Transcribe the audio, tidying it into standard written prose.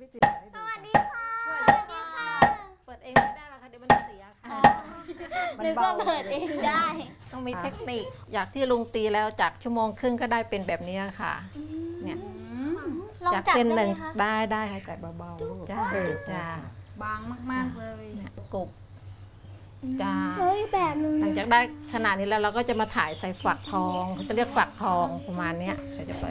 จีให้ดูสวัสดีค่ะเปิดเองไม่ได้หรอกค่ะเดี๋ยวมันเสียค่ะนึกว่าเปิดเองได้ต้องมีเทคนิคอยากที่ลุงตีแล้วจากชั่วโมงครึ่งก็ได้เป็นแบบนี้ค่ะเนี่ยลองจากจับเส้นได้หไหมนึ่งคะได้ค่ะแต่เบาๆลูกจ้าจ้าบางมากๆเลยเนี่ยกบจ้าเฮ้ยแบบนึงหลังจากได้ขนาดนี้แล้วเราก็จะมาถ่ายใส่ฝักทองเขาจะเรียกฝักทองประมาณเนี้ยเราจะไป